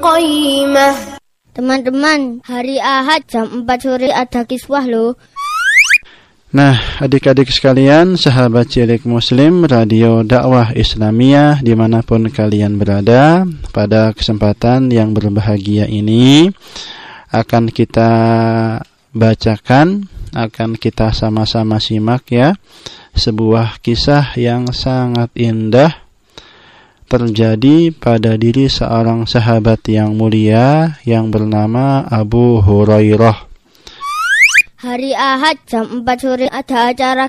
Qayyimah. Teman-teman, hari Ahad jam 4 sore ada kiswah loh. Nah, adik-adik sekalian, sahabat cilik muslim Radio Dakwah Islamiyah dimanapun kalian berada, pada kesempatan yang berbahagia ini akan kita bacakan, akan kita sama-sama simak ya, sebuah kisah yang sangat indah terjadi pada diri seorang sahabat yang mulia yang bernama Abu Hurairah. Hari Ahad jam 4 sore ada acara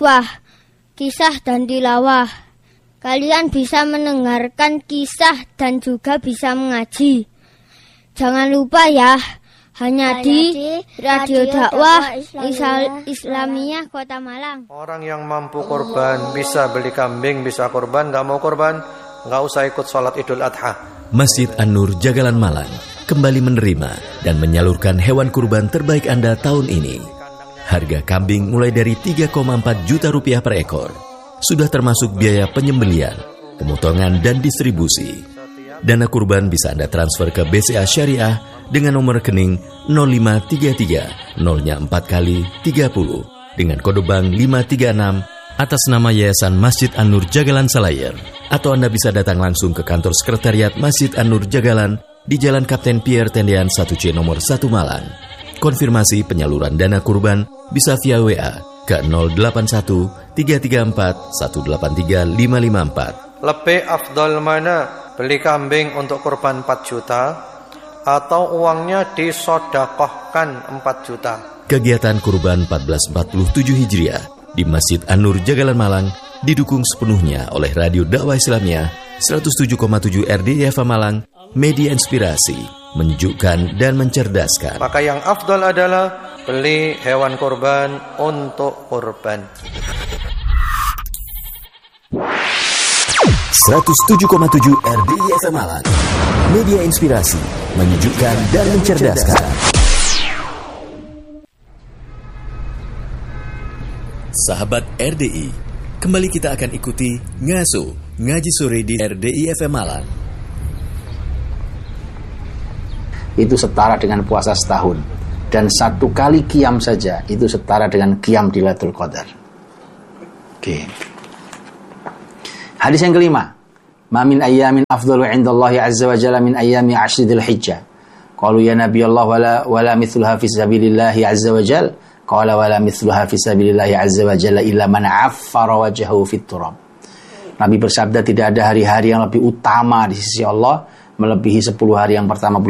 kisah dan tilawah. Kalian bisa mendengarkan kisah dan juga bisa mengaji. Jangan lupa ya, hanya di Radio Dakwah Islamiyah Kota Malang. Orang yang mampu korban bisa beli kambing, bisa korban, nggak mau korban, nggak usah ikut sholat Idul Adha. Masjid An-Nur Jagalan Malang kembali menerima dan menyalurkan hewan kurban terbaik Anda tahun ini. Harga kambing mulai dari 3,4 juta rupiah per ekor. Sudah termasuk biaya penyembelian, pemotongan dan distribusi. Dana kurban bisa Anda transfer ke BCA Syariah dengan nomor rekening 0533 0-nya 4 kali 30 dengan kode bank 536 atas nama Yayasan Masjid An-Nur Jagalan Selayar, atau Anda bisa datang langsung ke kantor sekretariat Masjid An-Nur Jagalan di Jalan Kapten Pierre Tendean 1C nomor 1 Malang. Konfirmasi penyaluran dana kurban bisa via WA ke 081 334 183 554. Lebih afdal mana, beli kambing untuk kurban 4 juta atau uangnya disodakohkan 4 juta? Kegiatan kurban 1447 Hijriah di Masjid An-Nur Jagalan Malang didukung sepenuhnya oleh Radio Dakwah Islamiyah 107,7 RDIFA Malang, media inspirasi, menyejukkan dan mencerdaskan. Maka yang afdal adalah beli hewan kurban untuk kurban. 107,7 RDIFA Malang, media inspirasi, menyejukkan dan mencerdaskan. Sahabat RDI, kembali kita akan ikuti Ngaji Sore di RDI FM Malang. Itu setara dengan puasa setahun. Dan 1 kali qiyam saja itu setara dengan qiyam di Lailatul Qadar. Oke. Hadis yang kelima. Ma min ayyamin afdalu 'indallahi 'azza wa jalla min ayyami 'ashri dzulhijjah. Qalu ya Nabi Allah wala mithluha fi sabilillahi 'azza wa jalla. Qala wala mithluha fi sabilillahi 'azza wa jalla illa man 'affara wajhahu fit turab. Nabi bersabda, tidak ada hari-hari yang lebih utama di sisi Allah melebihi 10 hari yang pertama